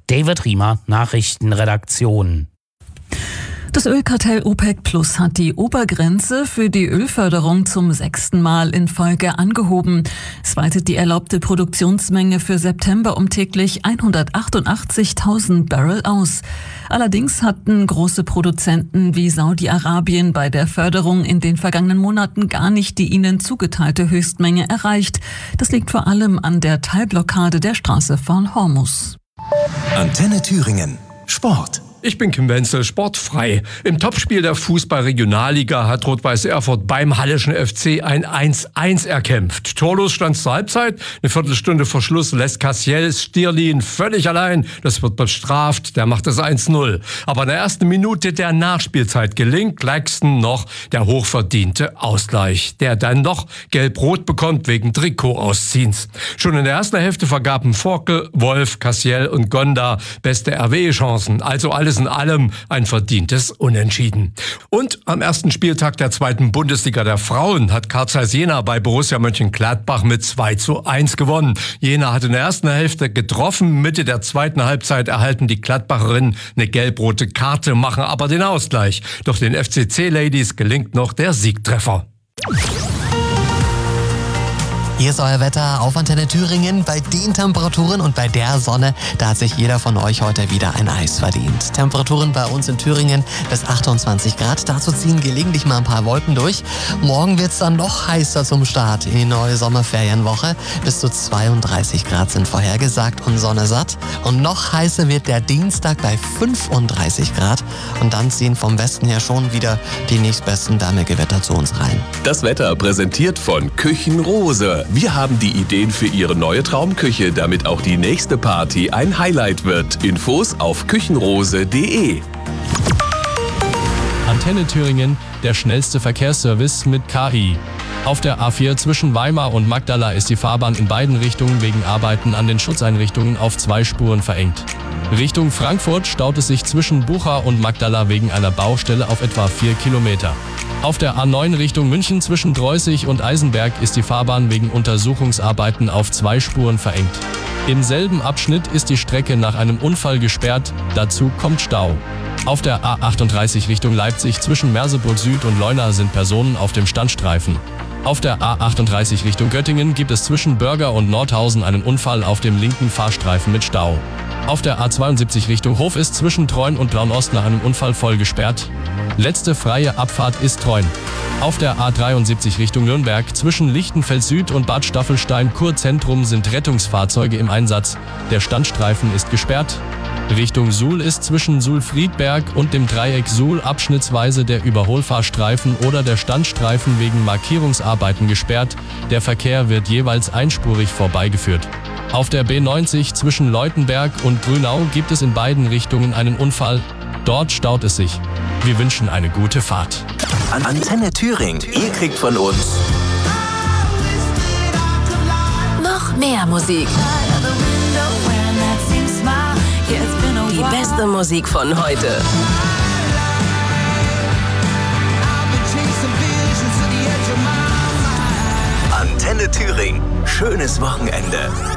David Riemer, Nachrichtenredaktion. Das Ölkartell OPEC Plus hat die Obergrenze für die Ölförderung zum 6. Mal in Folge angehoben. Es weitet die erlaubte Produktionsmenge für September um täglich 188.000 Barrel aus. Allerdings hatten große Produzenten wie Saudi-Arabien bei der Förderung in den vergangenen Monaten gar nicht die ihnen zugeteilte Höchstmenge erreicht. Das liegt vor allem an der Teilblockade der Straße von Hormuz. Antenne Thüringen. Sport. Ich bin Kim Wenzel, sportfrei. Im Topspiel der Fußball-Regionalliga hat Rot-Weiß Erfurt beim Halleschen FC ein 1:1 erkämpft. Torlos stand zur Halbzeit. Eine Viertelstunde vor Schluss lässt Cassiel Stirlin völlig allein. Das wird bestraft. Der macht das 1:0. Aber in der ersten Minute der Nachspielzeit gelingt Claxton noch der hochverdiente Ausgleich, der dann noch gelb-rot bekommt wegen Trikot-Ausziehens. Schon in der ersten Hälfte vergaben Forkel, Wolf, Cassiel und Gonda beste RWE-Chancen. Also alles in allem ein verdientes Unentschieden. Und am ersten Spieltag der 2. Bundesliga der Frauen hat Carl Zeiss Jena bei Borussia Mönchengladbach mit 2:1 gewonnen. Jena hat in der ersten Hälfte getroffen. Mitte der zweiten Halbzeit erhalten die Gladbacherinnen eine gelb-rote Karte, machen aber den Ausgleich. Doch den FCC-Ladies gelingt noch der Siegtreffer. Hier ist euer Wetter auf Antenne Thüringen. Bei den Temperaturen und bei der Sonne, da hat sich jeder von euch heute wieder ein Eis verdient. Temperaturen bei uns in Thüringen bis 28 Grad. Dazu ziehen gelegentlich mal ein paar Wolken durch. Morgen wird es dann noch heißer zum Start in die neue Sommerferienwoche. Bis zu 32 Grad sind vorhergesagt und Sonne satt. Und noch heißer wird der Dienstag bei 35 Grad. Und dann ziehen vom Westen her schon wieder die nächstbesten Wärmegewitter zu uns rein. Das Wetter präsentiert von Küchenrose. Wir haben die Ideen für Ihre neue Traumküche, damit auch die nächste Party ein Highlight wird. Infos auf küchenrose.de. Antenne Thüringen, der schnellste Verkehrsservice mit KI. Auf der A4 zwischen Weimar und Magdala ist die Fahrbahn in beiden Richtungen wegen Arbeiten an den Schutzeinrichtungen auf 2 Spuren verengt. Richtung Frankfurt staut es sich zwischen Bucha und Magdala wegen einer Baustelle auf etwa 4 Kilometer. Auf der A9 Richtung München zwischen Dreußig und Eisenberg ist die Fahrbahn wegen Untersuchungsarbeiten auf 2 Spuren verengt. Im selben Abschnitt ist die Strecke nach einem Unfall gesperrt, dazu kommt Stau. Auf der A38 Richtung Leipzig zwischen Merseburg Süd und Leuna sind Personen auf dem Standstreifen. Auf der A38 Richtung Göttingen gibt es zwischen Börger und Nordhausen einen Unfall auf dem linken Fahrstreifen mit Stau. Auf der A72 Richtung Hof ist zwischen Treuen und Blaunost nach einem Unfall voll gesperrt. Letzte freie Abfahrt ist Treuen. Auf der A73 Richtung Nürnberg zwischen Lichtenfeld Süd und Bad Staffelstein-Kurzentrum sind Rettungsfahrzeuge im Einsatz. Der Standstreifen ist gesperrt. Richtung Suhl ist zwischen Suhl-Friedberg und dem Dreieck Suhl abschnittsweise der Überholfahrstreifen oder der Standstreifen wegen Markierungsarbeiten gesperrt. Der Verkehr wird jeweils einspurig vorbeigeführt. Auf der B90 zwischen Leutenberg und Grünau gibt es in beiden Richtungen einen Unfall. Dort staut es sich. Wir wünschen eine gute Fahrt. Antenne Thüringen. Ihr kriegt von uns noch mehr Musik. Die beste Musik von heute. Antenne Thüringen. Schönes Wochenende.